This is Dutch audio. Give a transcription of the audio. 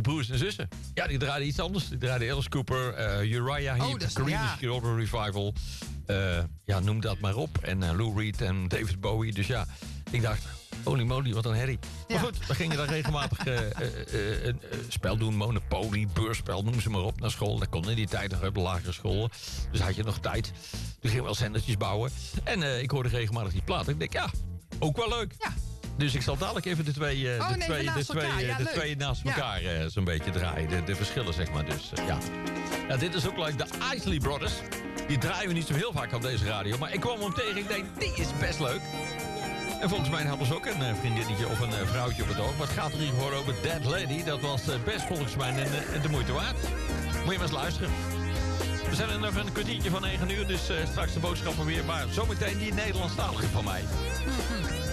broers en zussen. Ja, die draaiden iets anders. Die draaiden Alice Cooper, Uriah Heep, Creedence Clearwater Revival. Noem dat maar op. En Lou Reed en David Bowie. Dus ja, ik dacht, holy moly, wat een herrie. Ja. Maar goed, we gingen daar regelmatig spel doen. Monopoly, beursspel, noem ze maar op, naar school. Dat kon in die tijd nog op de lagere school. Dus had je nog tijd. Toen gingen we wel zendertjes bouwen. En ik hoorde regelmatig die plaat. Ik denk, ja, ook wel leuk. Ja. Dus ik zal dadelijk even de twee naast elkaar zo'n beetje draaien. De verschillen, zeg maar. Dus ja, dit is ook leuk. De Isley Brothers. Die draaien we niet zo heel vaak op deze radio. Maar ik kwam hem tegen. Ik denk, die is best leuk. En volgens mij hadden ze ook een vriendinnetje of een vrouwtje op het oog. Maar het gaat er hier gewoon over Dead Lady. Dat was best volgens mij de moeite waard. Moet je maar eens luisteren. We zijn er nog een kwartiertje van 9 uur. Dus straks de boodschappen weer. Maar zometeen die Nederlandstalige van mij.